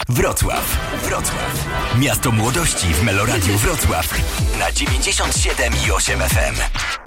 Wrocław. Miasto młodości w Meloradiu Wrocław na 97,8 FM.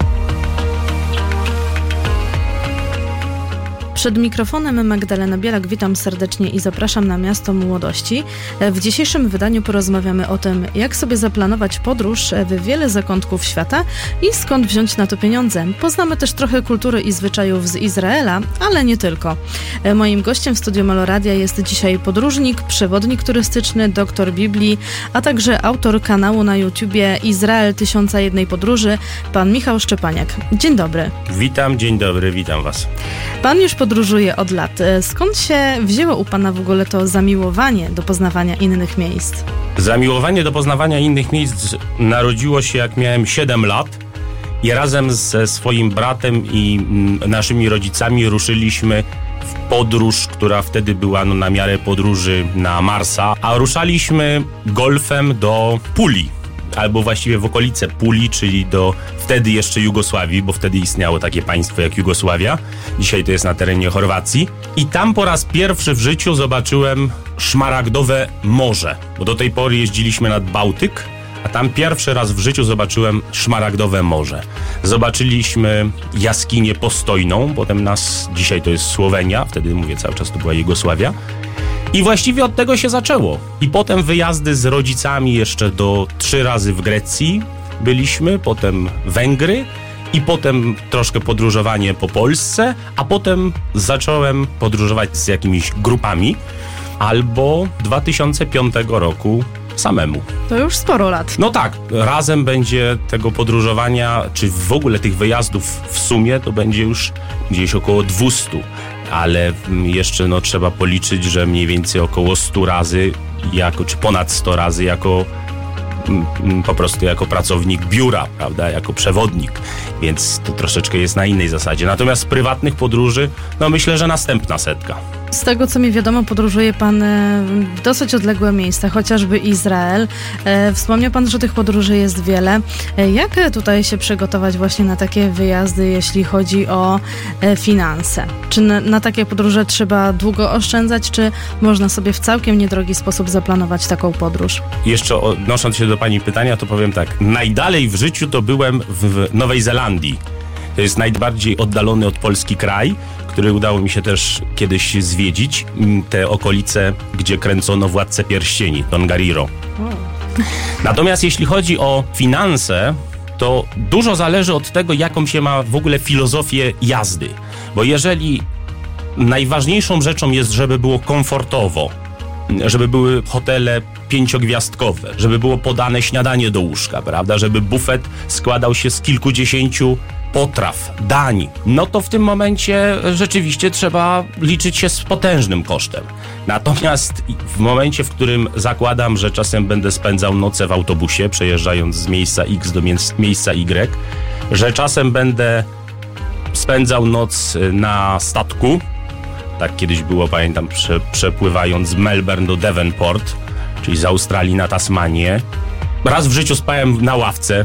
Przed mikrofonem Magdalena Bielak, witam serdecznie i zapraszam na Miasto Młodości. W dzisiejszym wydaniu porozmawiamy o tym, jak sobie zaplanować podróż w wiele zakątków świata i skąd wziąć na to pieniądze. Poznamy też trochę kultury i zwyczajów z Izraela, ale nie tylko. Moim gościem w studiu Meloradia jest dzisiaj podróżnik, przewodnik turystyczny, doktor Biblii, a także autor kanału na YouTubie Izrael 1001 podróży, pan Michał Szczepaniak. Dzień dobry. Witam, dzień dobry, witam was. Pan już podróżuje od lat. Skąd się wzięło u pana w ogóle to zamiłowanie do poznawania innych miejsc? Zamiłowanie do poznawania innych miejsc narodziło się, jak miałem 7 lat i razem ze swoim bratem i naszymi rodzicami ruszyliśmy w podróż, która wtedy była na miarę podróży na Marsa, a ruszaliśmy golfem do Puli, albo właściwie w okolice Puli, czyli do wtedy jeszcze Jugosławii, bo wtedy istniało takie państwo jak Jugosławia. Dzisiaj to jest na terenie Chorwacji. I tam po raz pierwszy w życiu zobaczyłem szmaragdowe morze, bo do tej pory jeździliśmy nad Bałtyk, a tam pierwszy raz w życiu zobaczyłem szmaragdowe morze. Zobaczyliśmy jaskinię Postojną, potem dzisiaj to jest Słowenia, wtedy mówię cały czas to była Jugosławia. I właściwie od tego się zaczęło. I potem wyjazdy z rodzicami jeszcze 3 razy w Grecji byliśmy, potem Węgry i potem troszkę podróżowanie po Polsce, a potem zacząłem podróżować z jakimiś grupami albo 2005 roku samemu. To już sporo lat. No tak, razem będzie tego podróżowania, czy w ogóle tych wyjazdów w sumie to będzie już gdzieś około 200. Ale jeszcze trzeba policzyć, że mniej więcej około 100 razy, czy ponad 100 razy po prostu jako pracownik biura, prawda, jako przewodnik, więc to troszeczkę jest na innej zasadzie. Natomiast z prywatnych podróży, myślę, że następna 100. Z tego, co mi wiadomo, podróżuje pan w dosyć odległe miejsca, chociażby Izrael. Wspomniał pan, że tych podróży jest wiele. Jak tutaj się przygotować właśnie na takie wyjazdy, jeśli chodzi o finanse? Czy na takie podróże trzeba długo oszczędzać, czy można sobie w całkiem niedrogi sposób zaplanować taką podróż? Jeszcze odnosząc się do pani pytania, to powiem tak. Najdalej w życiu to byłem w Nowej Zelandii. To jest najbardziej oddalony od Polski kraj, który udało mi się też kiedyś zwiedzić. Te okolice, gdzie kręcono Władcę Pierścieni, Tongariro. Natomiast jeśli chodzi o finanse, to dużo zależy od tego, jaką się ma w ogóle filozofię jazdy. Bo jeżeli najważniejszą rzeczą jest, żeby było komfortowo, żeby były hotele 5-gwiazdkowe, żeby było podane śniadanie do łóżka, prawda, żeby bufet składał się z kilkudziesięciu potraw, dań, to w tym momencie rzeczywiście trzeba liczyć się z potężnym kosztem. Natomiast w momencie, w którym zakładam, że czasem będę spędzał noce w autobusie, przejeżdżając z miejsca X do miejsca Y, że czasem będę spędzał noc na statku, tak kiedyś było, pamiętam, przepływając z Melbourne do Devonport, czyli z Australii na Tasmanię. Raz w życiu spałem na ławce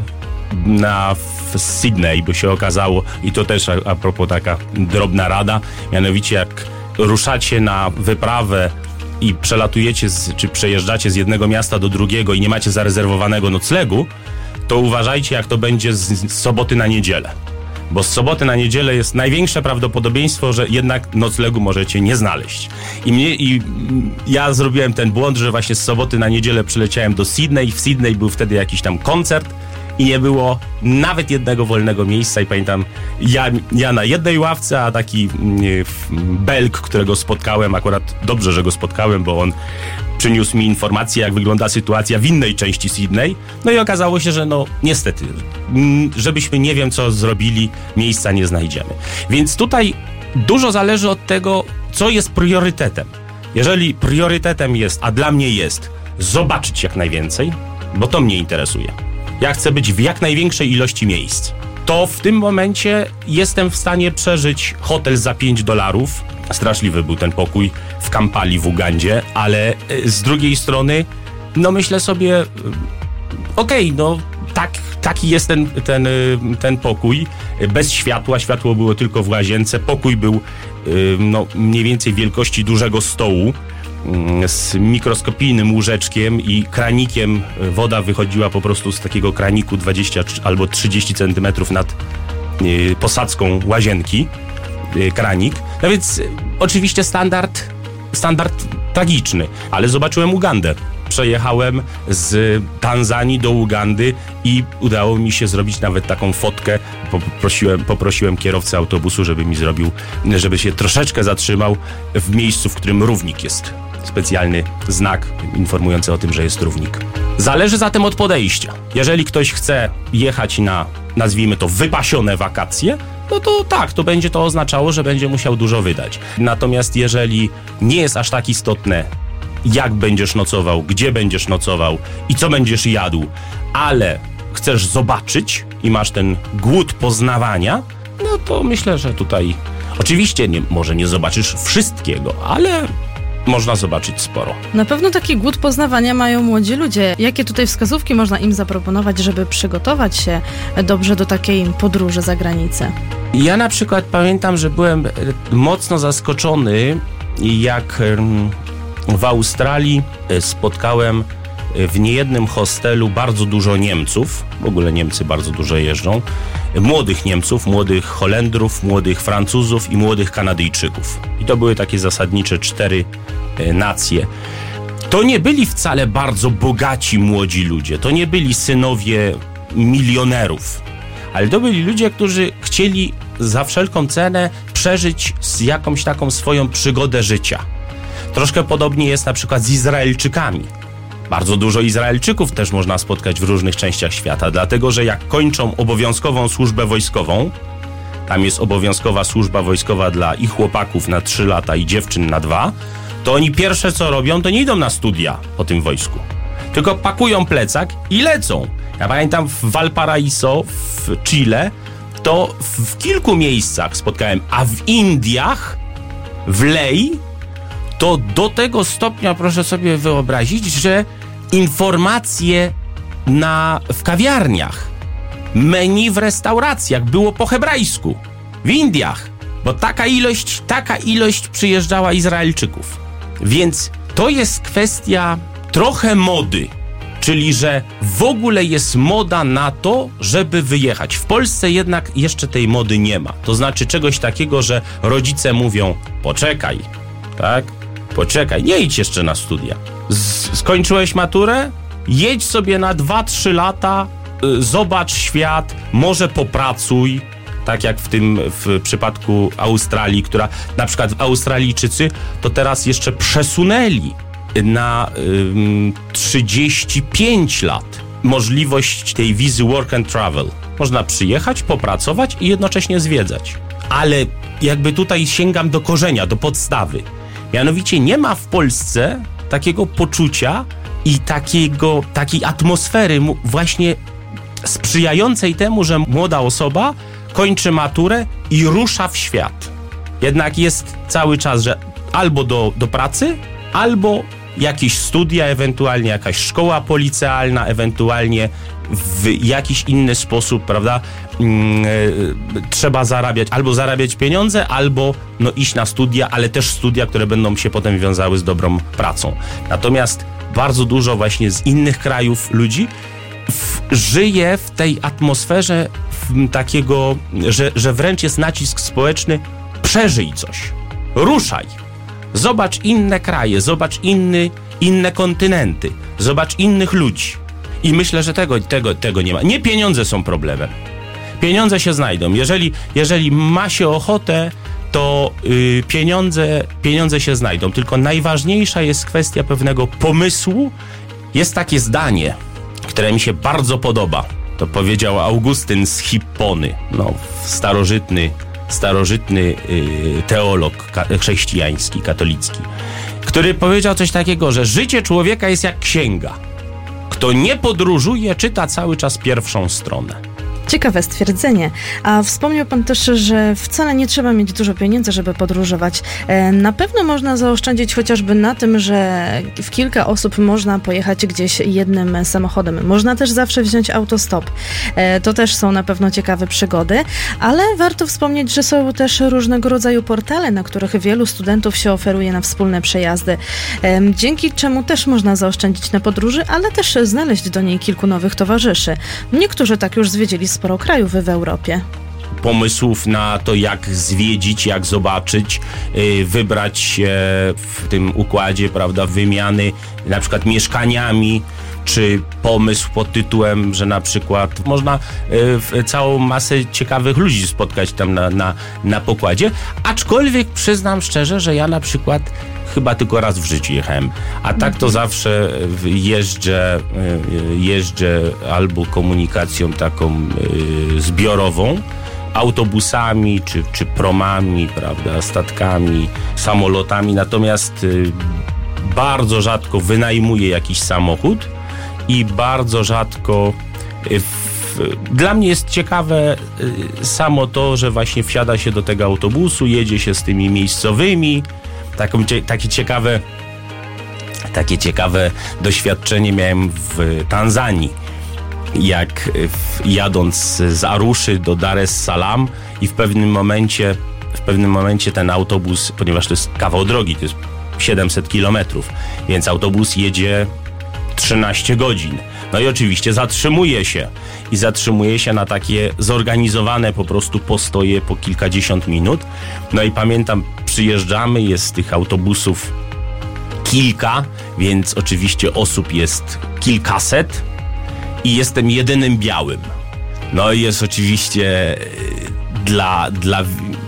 w Sydney, bo się okazało, i to też a propos taka drobna rada, mianowicie jak ruszacie na wyprawę i przelatujecie, czy przejeżdżacie z jednego miasta do drugiego i nie macie zarezerwowanego noclegu, to uważajcie, jak to będzie z soboty na niedzielę. Bo z soboty na niedzielę jest największe prawdopodobieństwo, że jednak noclegu możecie nie znaleźć. I ja zrobiłem ten błąd, że właśnie z soboty na niedzielę przyleciałem do Sydney. W Sydney był wtedy jakiś tam koncert i nie było nawet jednego wolnego miejsca. I pamiętam, ja na jednej ławce, a taki Belg, którego spotkałem, akurat dobrze, że go spotkałem, bo on przyniósł mi informację, jak wygląda sytuacja w innej części Sydney. I okazało się, że niestety, żebyśmy nie wiem co zrobili, miejsca nie znajdziemy. Więc tutaj dużo zależy od tego, co jest priorytetem. Jeżeli priorytetem jest, a dla mnie jest, zobaczyć jak najwięcej, bo to mnie interesuje. Ja chcę być w jak największej ilości miejsc. To w tym momencie jestem w stanie przeżyć hotel za $5. Straszliwy był ten pokój w Kampali w Ugandzie, ale z drugiej strony, myślę sobie, taki jest ten pokój, bez światła, światło było tylko w łazience, pokój był mniej więcej wielkości dużego stołu, z mikroskopijnym łóżeczkiem i kranikiem. Woda wychodziła po prostu z takiego kraniku 20 albo 30 centymetrów nad posadzką łazienki. Kranik. No więc oczywiście standard tragiczny, ale zobaczyłem Ugandę. Przejechałem z Tanzanii do Ugandy i udało mi się zrobić nawet taką fotkę. Poprosiłem kierowcę autobusu, żeby się troszeczkę zatrzymał w miejscu, w którym równik jest. Specjalny znak informujący o tym, że jest równik. Zależy zatem od podejścia. Jeżeli ktoś chce jechać na, nazwijmy to, wypasione wakacje, no to tak, to będzie to oznaczało, że będzie musiał dużo wydać. Natomiast jeżeli nie jest aż tak istotne, jak będziesz nocował, gdzie będziesz nocował i co będziesz jadł, ale chcesz zobaczyć i masz ten głód poznawania, no to myślę, że tutaj oczywiście może nie zobaczysz wszystkiego, ale można zobaczyć sporo. Na pewno taki głód poznawania mają młodzi ludzie. Jakie tutaj wskazówki można im zaproponować, żeby przygotować się dobrze do takiej podróży za granicę? Ja na przykład pamiętam, że byłem mocno zaskoczony, jak w Australii spotkałem w niejednym hostelu bardzo dużo Niemców. W ogóle Niemcy bardzo dużo jeżdżą. Młodych Niemców, młodych Holendrów, młodych Francuzów i młodych Kanadyjczyków. I to były takie zasadnicze 4 nacje. To nie byli wcale bardzo bogaci młodzi ludzie. To nie byli synowie milionerów. Ale to byli ludzie, którzy chcieli za wszelką cenę przeżyć jakąś taką swoją przygodę życia. Troszkę podobnie jest na przykład z Izraelczykami. Bardzo dużo Izraelczyków też można spotkać w różnych częściach świata, dlatego że jak kończą obowiązkową służbę wojskową, tam jest obowiązkowa służba wojskowa dla ich chłopaków na 3 lata i dziewczyn na 2, to oni pierwsze co robią, to nie idą na studia po tym wojsku, tylko pakują plecak i lecą. Ja pamiętam w Valparaiso w Chile, to w kilku miejscach spotkałem, a w Indiach, w Leh, to do tego stopnia proszę sobie wyobrazić, że informacje w kawiarniach, menu w restauracjach było po hebrajsku. W Indiach, bo taka ilość przyjeżdżała Izraelczyków. Więc to jest kwestia trochę mody, czyli że w ogóle jest moda na to, żeby wyjechać. W Polsce jednak jeszcze tej mody nie ma. To znaczy czegoś takiego, że rodzice mówią: poczekaj, tak? Poczekaj, nie idź jeszcze na studia. Skończyłeś maturę? Jedź sobie na 2-3 lata, zobacz świat, może popracuj. Tak jak w przypadku Australii, która na przykład Australijczycy to teraz jeszcze przesunęli na 35 lat możliwość tej wizy work and travel. Można przyjechać, popracować i jednocześnie zwiedzać. Ale jakby tutaj sięgam do korzenia, do podstawy. Mianowicie nie ma w Polsce takiego poczucia i takiej atmosfery właśnie sprzyjającej temu, że młoda osoba kończy maturę i rusza w świat. Jednak jest cały czas, że albo do pracy, albo jakieś studia, ewentualnie jakaś szkoła policealna, ewentualnie w jakiś inny sposób, prawda, trzeba zarabiać pieniądze, albo iść na studia, ale też studia, które będą się potem wiązały z dobrą pracą. Natomiast bardzo dużo właśnie z innych krajów ludzi żyje w tej atmosferze takiego, że wręcz jest nacisk społeczny: przeżyj coś, ruszaj, zobacz inne kraje, zobacz inne kontynenty, zobacz innych ludzi. I myślę, że tego nie ma. Nie pieniądze są problemem. Pieniądze się znajdą. Jeżeli ma się ochotę, to pieniądze się znajdą. Tylko najważniejsza jest kwestia pewnego pomysłu. Jest takie zdanie, które mi się bardzo podoba. To powiedział Augustyn z Hippony, starożytny teolog chrześcijański, katolicki, który powiedział coś takiego, że życie człowieka jest jak księga. Kto nie podróżuje, czyta cały czas pierwszą stronę. Ciekawe stwierdzenie. A wspomniał pan też, że wcale nie trzeba mieć dużo pieniędzy, żeby podróżować. Na pewno można zaoszczędzić chociażby na tym, że w kilka osób można pojechać gdzieś jednym samochodem. Można też zawsze wziąć autostop. To też są na pewno ciekawe przygody, ale warto wspomnieć, że są też różnego rodzaju portale, na których wielu studentów się oferuje na wspólne przejazdy, dzięki czemu też można zaoszczędzić na podróży, ale też znaleźć do niej kilku nowych towarzyszy. Niektórzy tak już zwiedzili sporo krajów w Europie. Pomysłów na to, jak zwiedzić, jak zobaczyć, wybrać się w tym układzie, prawda, wymiany na przykład mieszkaniami, czy pomysł pod tytułem, że na przykład można całą masę ciekawych ludzi spotkać tam na pokładzie, aczkolwiek przyznam szczerze, że ja na przykład chyba tylko raz w życiu jechałem, a tak to zawsze jeżdżę albo komunikacją taką zbiorową, autobusami, czy promami, prawda, statkami, samolotami, natomiast bardzo rzadko wynajmuję jakiś samochód i bardzo rzadko dla mnie jest ciekawe samo to, że właśnie wsiada się do tego autobusu, jedzie się z tymi miejscowymi. Takie ciekawe doświadczenie miałem w Tanzanii, jak jadąc z Aruszy do Dar es Salaam i w pewnym momencie ten autobus, ponieważ to jest kawał drogi, to jest 700 kilometrów, więc autobus jedzie 13 godzin. No i oczywiście zatrzymuje się na takie zorganizowane po prostu postoje po kilkadziesiąt minut. No i pamiętam, przyjeżdżamy, jest tych autobusów kilka, więc oczywiście osób jest kilkaset i jestem jedynym białym. No i jest oczywiście dla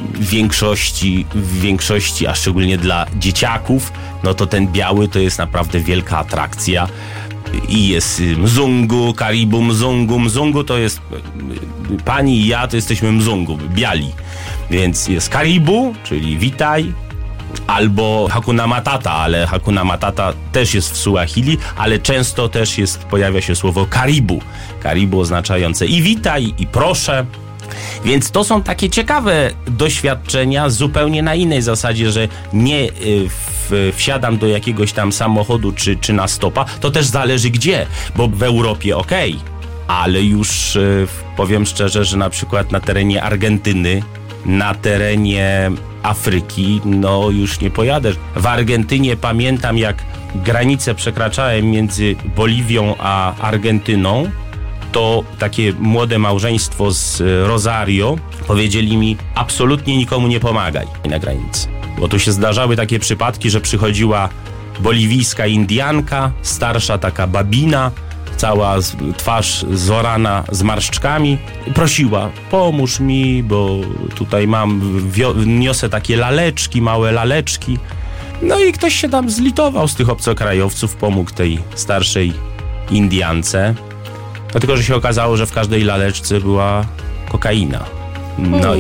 większości, a szczególnie dla dzieciaków, no to ten biały to jest naprawdę wielka atrakcja. I jest Mzungu, Karibu, Mzungu. Mzungu to jest, pani i ja to jesteśmy Mzungu, biali. Więc jest Karibu, czyli witaj, albo Hakuna Matata, ale Hakuna Matata też jest w Suahili, ale często też pojawia się słowo Karibu. Karibu oznaczające i witaj, i proszę. Więc to są takie ciekawe doświadczenia zupełnie na innej zasadzie, że nie wsiadam do jakiegoś tam samochodu czy na stopa. To też zależy gdzie, bo w Europie okej, ale już powiem szczerze, że na przykład na terenie Argentyny, na terenie Afryki, no już nie pojadę. W Argentynie pamiętam, jak granicę przekraczałem między Boliwią a Argentyną, to takie młode małżeństwo z Rosario powiedzieli mi: absolutnie nikomu nie pomagaj na granicy. Bo tu się zdarzały takie przypadki, że przychodziła boliwijska Indianka, starsza taka babina, cała twarz zorana zmarszczkami, prosiła: pomóż mi, bo tutaj niosę takie laleczki, małe laleczki. No i ktoś się tam zlitował z tych obcokrajowców, pomógł tej starszej Indiance. Dlatego, że się okazało, że w każdej laleczce była kokaina. No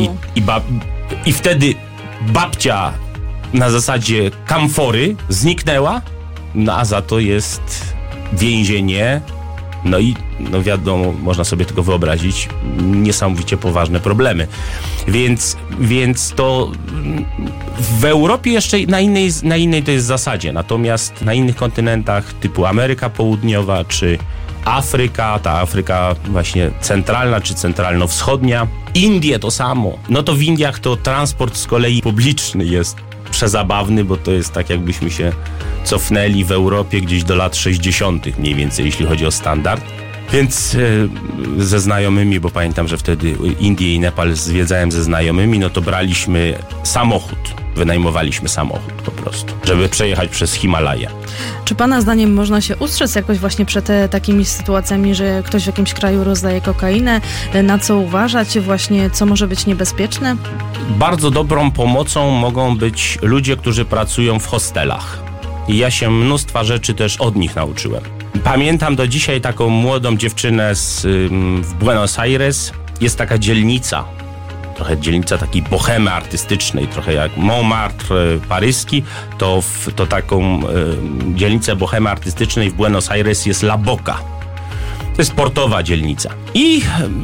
i wtedy babcia na zasadzie kamfory zniknęła, no a za to jest więzienie. No i wiadomo, można sobie tego wyobrazić, niesamowicie poważne problemy. Więc to w Europie jeszcze na innej to jest zasadzie. Natomiast na innych kontynentach typu Ameryka Południowa czy Afryka, ta Afryka właśnie centralna czy centralno-wschodnia, Indie to samo. No to w Indiach to transport z kolei publiczny jest przezabawny, bo to jest tak, jakbyśmy się cofnęli w Europie gdzieś do lat 60. mniej więcej, jeśli chodzi o standard. Więc ze znajomymi, bo pamiętam, że wtedy Indię i Nepal zwiedzałem ze znajomymi, no to braliśmy samochód, wynajmowaliśmy samochód po prostu, żeby przejechać przez Himalaje. Czy pana zdaniem można się ustrzec jakoś właśnie przed takimi sytuacjami, że ktoś w jakimś kraju rozdaje kokainę? Na co uważać właśnie, co może być niebezpieczne? Bardzo dobrą pomocą mogą być ludzie, którzy pracują w hostelach. I ja się mnóstwa rzeczy też od nich nauczyłem. Pamiętam do dzisiaj taką młodą dziewczynę w Buenos Aires. Jest taka dzielnica, trochę dzielnica takiej bohemy artystycznej, trochę jak Montmartre paryski, to taką dzielnicę bohemy artystycznej w Buenos Aires jest La Boca. To jest portowa dzielnica. I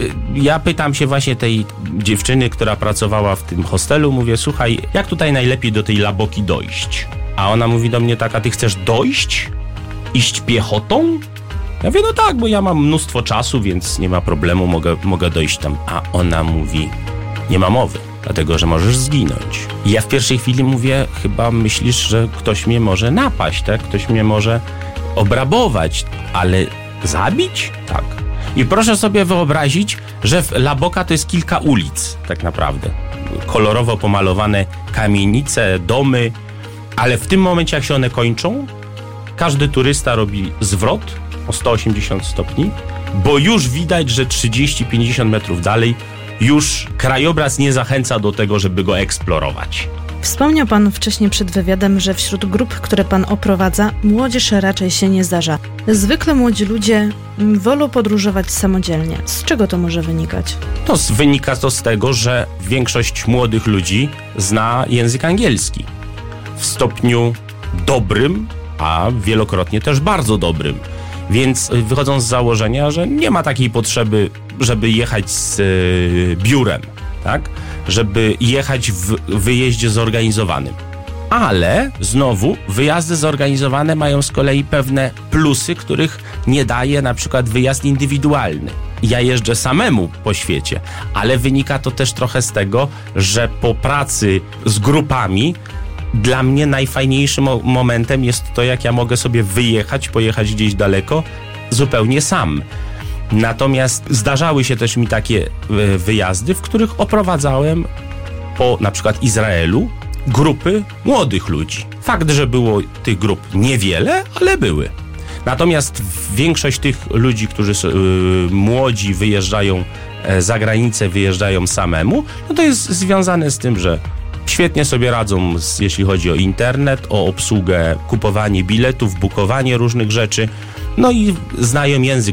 ja pytam się właśnie tej dziewczyny, która pracowała w tym hostelu, mówię, słuchaj, jak tutaj najlepiej do tej Laboki dojść? A ona mówi do mnie tak, a ty chcesz dojść? Iść piechotą? Ja mówię, no tak, bo ja mam mnóstwo czasu, więc nie ma problemu, mogę dojść tam. A ona mówi, nie ma mowy, dlatego, że możesz zginąć. I ja w pierwszej chwili mówię, chyba myślisz, że ktoś mnie może napaść, tak? Ktoś mnie może obrabować, ale zabić? Tak. I proszę sobie wyobrazić, że w Laboka to jest kilka ulic, tak naprawdę. Kolorowo pomalowane kamienice, domy, ale w tym momencie, jak się one kończą, każdy turysta robi zwrot o 180 stopni, bo już widać, że 30-50 metrów dalej już krajobraz nie zachęca do tego, żeby go eksplorować. Wspomniał pan wcześniej przed wywiadem, że wśród grup, które pan oprowadza, młodzież raczej się nie zdarza. Zwykle młodzi ludzie wolą podróżować samodzielnie. Z czego to może wynikać? Wynika to z tego, że większość młodych ludzi zna język angielski w stopniu dobrym, a wielokrotnie też bardzo dobrym. Więc wychodząc z założenia, że nie ma takiej potrzeby, żeby jechać z biurem, tak? Żeby jechać w wyjeździe zorganizowanym. Ale znowu wyjazdy zorganizowane mają z kolei pewne plusy, których nie daje na przykład wyjazd indywidualny. Ja jeżdżę samemu po świecie, ale wynika to też trochę z tego, że po pracy z grupami dla mnie najfajniejszym momentem jest to, jak ja mogę sobie pojechać gdzieś daleko zupełnie sam. Natomiast zdarzały się też mi takie wyjazdy, w których oprowadzałem po na przykład Izraelu grupy młodych ludzi. Fakt, że było tych grup niewiele, ale były. Natomiast większość tych ludzi, którzy młodzi wyjeżdżają za granicę, wyjeżdżają samemu, no to jest związane z tym, że świetnie sobie radzą, jeśli chodzi o internet, o obsługę, kupowanie biletów, bukowanie różnych rzeczy. No i znają język